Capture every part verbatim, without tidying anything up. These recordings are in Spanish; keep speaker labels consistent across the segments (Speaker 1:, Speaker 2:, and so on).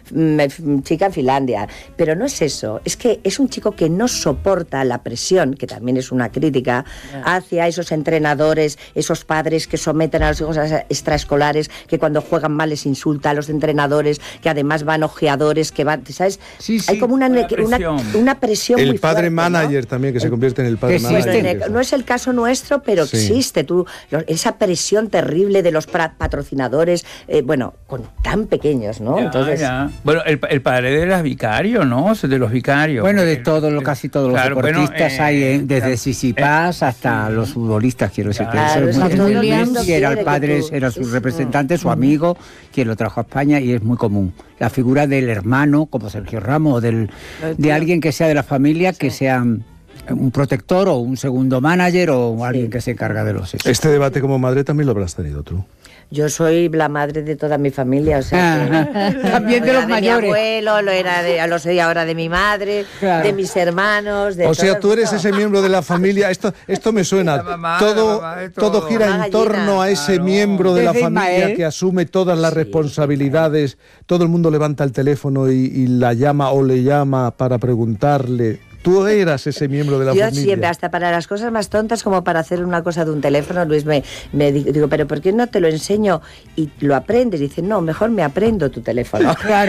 Speaker 1: chica en Finlandia. Pero no es eso, es que es un chico que no soporta la presión, que también es una crítica, hacia esos entrenadores, esos padres que someten a los hijos a extraescolares, que cuando juegan mal les insulta a los entrenadores, que además van ojeadores, que van, ¿sabes?
Speaker 2: Sí, sí,
Speaker 1: hay como una, una, presión. una, una presión
Speaker 3: el
Speaker 1: muy fuerte.
Speaker 3: El padre manager, ¿no? También, que se convierte en el padre manager.
Speaker 1: Bueno, no es el caso nuestro, pero sí. existe. Tú, esa presión terrible de los patrocinadores, eh, bueno, con tan pequeños, ¿no?
Speaker 2: Ya,
Speaker 1: Entonces,
Speaker 2: ya. Bueno, el, el padre de los vicarios, ¿no? De los vicarios.
Speaker 4: Bueno, de todos, lo, casi todos los claro, deportistas bueno, eh, hay, eh, desde eh, Sisipás eh, hasta eh, los futbolistas, quiero decir.
Speaker 1: Claro,
Speaker 4: que
Speaker 1: es muy
Speaker 4: común, y era el padre, tú, era su sí, representante, su amigo, quien lo trajo a España, y es muy común. La figura del hermano, como Sergio Ramos, del, de alguien que sea de la familia, que sí. sea un protector o un segundo manager o sí. alguien que se encarga de los hijos.
Speaker 3: Este debate como madre también lo habrás tenido tú.
Speaker 1: Yo soy la madre de toda mi familia, o sea, que
Speaker 4: también de los
Speaker 1: de
Speaker 4: mayores.
Speaker 1: Mi abuelo, lo era de, lo soy ahora de mi madre, claro. de mis hermanos. De
Speaker 3: o sea, tú eres ese miembro de la familia. Esto, esto me suena. Mamá, todo, todo. todo gira en torno a ese claro. miembro de Desde la familia Ismael. que asume todas las sí. responsabilidades. Todo el mundo levanta el teléfono y, y la llama o le llama para preguntarle. Tú eras ese miembro de la
Speaker 1: Yo
Speaker 3: familia.
Speaker 1: Yo siempre, hasta para las cosas más tontas, como para hacer una cosa de un teléfono, Luis, me, me digo, pero ¿por qué no te lo enseño y lo aprendes? Y dice, no, mejor me aprendo tu teléfono.
Speaker 4: Claro.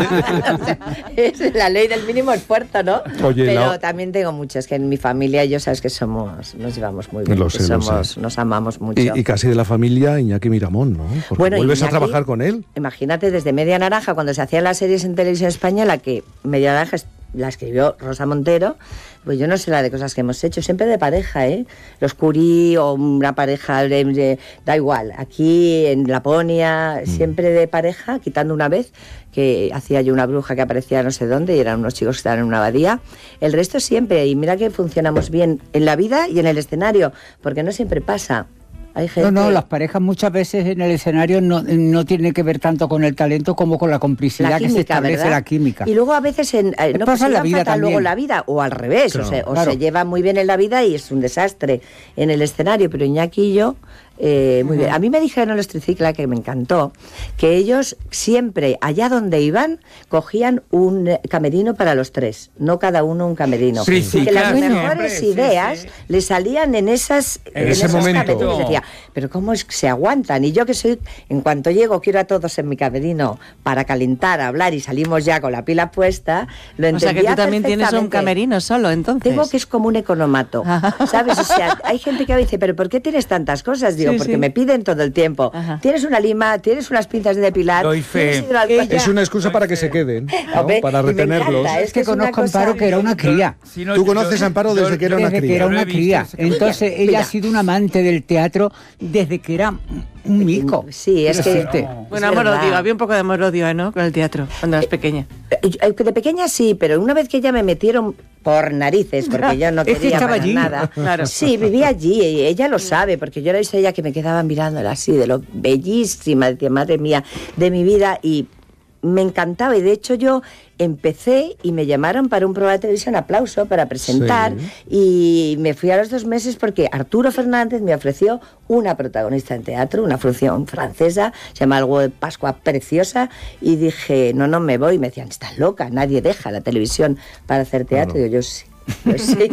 Speaker 1: O sea, es la ley del mínimo esfuerzo, ¿no?
Speaker 3: Oye,
Speaker 1: pero
Speaker 3: no.
Speaker 1: también tengo muchas, que en mi familia, yo sabes que somos, nos llevamos muy bien,
Speaker 3: lo sé,
Speaker 1: que somos,
Speaker 3: lo sé.
Speaker 1: nos amamos mucho.
Speaker 3: Y, y casi de la familia Iñaki Miramón, ¿no? Porque bueno, vuelves Iñaki, a trabajar con él.
Speaker 1: Imagínate, desde Media Naranja, cuando se hacían las series en televisión española, que Media Naranja la escribió Rosa Montero, pues yo no sé la de cosas que hemos hecho, siempre de pareja, ¿eh? Los Curie o una pareja, de, de, da igual, aquí en Laponia, mm. siempre de pareja, quitando una vez, que hacía yo una bruja que aparecía no sé dónde y eran unos chicos que estaban en una abadía, el resto siempre, y mira que funcionamos bien en la vida y en el escenario, porque no siempre pasa. Hay gente...
Speaker 4: No, no, las parejas muchas veces en el escenario no, no tiene que ver tanto con el talento como con la complicidad la química, que se establece, ¿verdad? La química.
Speaker 1: Y luego a veces en, eh, no
Speaker 4: pasa
Speaker 1: pues
Speaker 4: la vida también.
Speaker 1: Luego la vida, o al revés, claro, o, se, o claro. se lleva muy bien en la vida y es un desastre en el escenario, pero Iñaki y yo... Eh, muy uh-huh. bien. A mí me dijeron en los Tricicla, que me encantó, que ellos siempre, allá donde iban, cogían un camerino para los tres, no cada uno un camerino.
Speaker 2: Sí, sí,
Speaker 1: y que
Speaker 2: claro,
Speaker 1: las mejores
Speaker 2: sí,
Speaker 1: ideas
Speaker 2: sí, sí.
Speaker 1: les salían en esas
Speaker 3: en,
Speaker 1: en
Speaker 3: ese
Speaker 1: esos
Speaker 3: momento.
Speaker 1: camerinos. Y decía, pero ¿cómo es que se aguantan? Y yo que soy, en cuanto llego, quiero a todos en mi camerino para calentar, hablar y salimos ya con la pila puesta, lo entendía.
Speaker 5: O sea que tú también tienes un camerino solo, entonces.
Speaker 1: Tengo que es como un economato, ¿sabes? O sea, hay gente que dice, pero ¿por qué tienes tantas cosas? Digo, sí, porque sí. me piden todo el tiempo. Ajá. Tienes una lima, tienes unas pinzas de depilar.
Speaker 2: Doy fe.
Speaker 3: Es una excusa para que se queden, ¿no? Para retenerlos.
Speaker 4: Es que, que conozco a Amparo que era una cría.
Speaker 3: Si no, Tú conoces a Amparo desde yo, que era una
Speaker 4: desde
Speaker 3: cría.
Speaker 4: Que era una cría. Entonces ella ha sido una amante del teatro desde que era un mico.
Speaker 1: Sí, es que...
Speaker 5: No. Bueno, amor-odio, había un poco de amor-odio, ¿no? Con el teatro, cuando eras pequeña.
Speaker 1: De pequeña sí, pero una vez que ya me metieron por narices, porque yo no quería para
Speaker 4: allí.
Speaker 1: nada.
Speaker 5: Claro.
Speaker 1: Sí, vivía allí, y ella lo sabe, porque yo la hice ella que me quedaba mirándola así, de lo bellísima, decía, madre mía, de mi vida, y me encantaba, y de hecho yo empecé y me llamaron para un programa de televisión, Aplauso, para presentar, sí. y me fui a los dos meses porque Arturo Fernández me ofreció una protagonista en teatro, una función francesa, se llama Algo de Pascua Preciosa, y dije, no, no me voy, y me decían, estás loca, nadie deja la televisión para hacer teatro, claro. y yo, yo sí. Pues sí.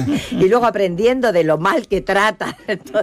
Speaker 1: Y luego aprendiendo de lo mal que trata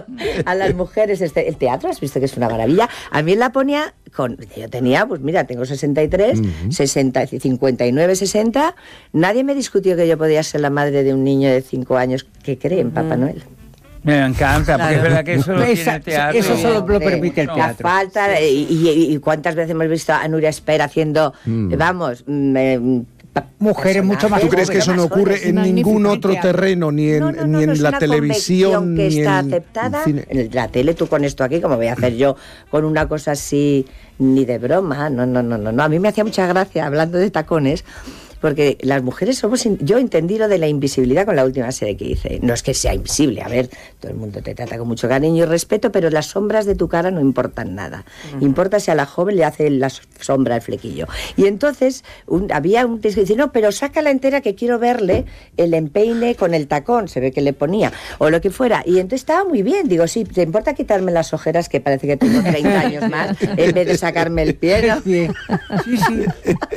Speaker 1: a las mujeres este, el teatro, has visto que es una maravilla. A mí en Laponia, con, yo tenía, pues mira, tengo sesenta y tres, uh-huh. sesenta, cincuenta y nueve, sesenta, nadie me discutió que yo podía ser la madre de un niño de cinco años que cree en Papá Noel.
Speaker 2: Me encanta, porque claro. es verdad que eso lo tiene el teatro.
Speaker 4: Eso solo lo permite el teatro.
Speaker 1: La falta, sí. y, y, y cuántas veces hemos visto a Nuria Espera haciendo, mm. vamos... Mm,
Speaker 4: mujeres mucho más.
Speaker 3: ¿Tú crees que eso no ocurre en ningún otro terreno, ni en,
Speaker 1: no, no, no,
Speaker 3: ni en
Speaker 1: no,
Speaker 3: la televisión,
Speaker 1: que
Speaker 3: ni
Speaker 1: está
Speaker 3: en
Speaker 1: aceptada en, en la tele? Tú con esto aquí, como voy a hacer yo con una cosa así, ni de broma? No, no, no, no, no. A mí me hacía mucha gracia, hablando de tacones, porque las mujeres somos... In... Yo entendí lo de la invisibilidad con la última serie que hice. No es que sea invisible, a ver, todo el mundo te trata con mucho cariño y respeto, pero las sombras de tu cara no importan nada. Uh-huh. Importa si a la joven le hace la sombra el flequillo. Y entonces un, había un texto que dice, no, pero sácala entera que quiero verle el empeine con el tacón, se ve que le ponía, o lo que fuera. Y entonces estaba muy bien. Digo, sí, ¿te importa quitarme las ojeras, que parece que tengo treinta años más, en vez de sacarme el pie, ¿no?
Speaker 4: Sí, sí.